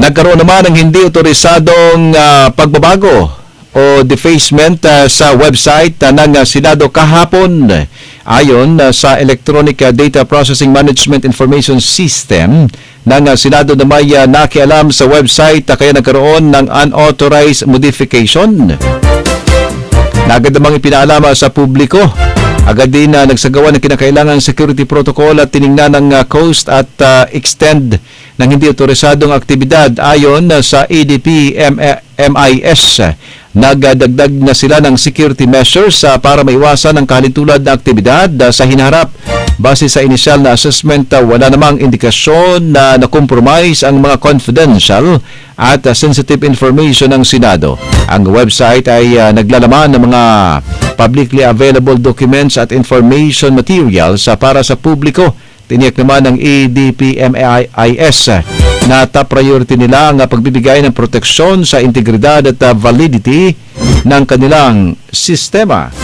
Nagkaroon naman ng hindi otorisadong pagbabago o defacement sa website ng Senado kahapon. Ayon sa Electronic Data Processing Management Information System ng Senado na may nakialam sa website kaya nagkaroon ng unauthorized modification. Agad namang ipinaalam sa publiko. Agad din nagsagawa ng kinakailangang security protocol at tiningnan ng Coast at extend ng hindi otorisadong aktibidad ayon sa ADP MIS. Nagdagdag na sila ng security measures para maiwasan ang kahintulad na aktibidad sa hinaharap. Base sa inisyal na assessment, wala namang indikasyon na na-compromise ang mga confidential at sensitive information ng Senado. Ang website ay naglalaman ng mga publicly available documents at information materials para sa publiko. Tiniyak naman ng ADP-MIS na top priority nila ang pagbibigay ng proteksyon sa integridad at validity ng kanilang sistema.